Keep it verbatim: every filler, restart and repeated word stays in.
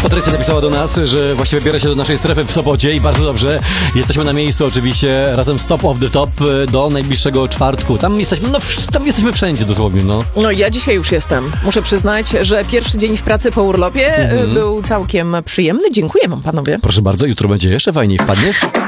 Patrycja napisała do nas, że właściwie biera się do naszej strefy w Sopocie i bardzo dobrze. Jesteśmy na miejscu oczywiście razem z Top of the Top do najbliższego czwartku. Tam jesteśmy, no tam jesteśmy wszędzie dosłownie, no. No ja dzisiaj już jestem. Muszę przyznać, że pierwszy dzień w pracy po urlopie mm-hmm. był całkiem przyjemny. Dziękuję wam, panowie. Proszę bardzo, jutro będzie jeszcze fajniej. Wpadniesz?